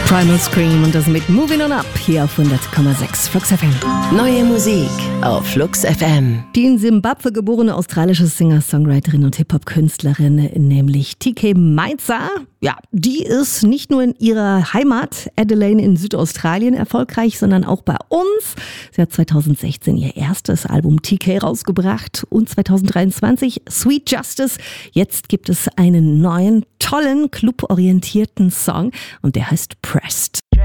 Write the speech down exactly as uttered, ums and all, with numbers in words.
Primal Scream und das mit Moving On Up hier auf hundert Komma sechs Flux F M. Neue Musik auf Flux F M. Die in Simbabwe geborene australische Singer-Songwriterin und Hip-Hop-Künstlerin, nämlich T K Maitza, ja, die ist nicht nur in ihrer Heimat Adelaide in Südaustralien erfolgreich, sondern auch bei uns. Sie hat zweitausendsechzehn ihr erstes Album T K rausgebracht und zweitausenddreiundzwanzig Sweet Justice. Jetzt gibt es einen neuen, tollen, cluborientierten Song und der heißt Pressed.